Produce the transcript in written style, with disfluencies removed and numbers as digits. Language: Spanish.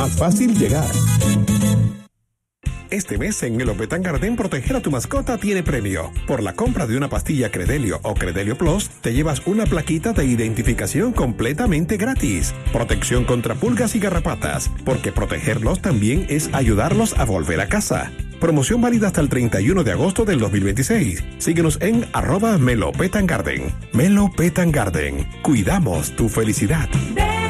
más fácil llegar. Este mes en Melo Pet Garden, proteger a tu mascota tiene premio. Por la compra de una pastilla Credelio o Credelio Plus, te llevas una plaquita de identificación completamente gratis. Protección contra pulgas y garrapatas, porque protegerlos también es ayudarlos a volver a casa. Promoción válida hasta el 31 de agosto del 2026. Síguenos en @Melo Pet Garden. Melo Pet Garden. Cuidamos tu felicidad.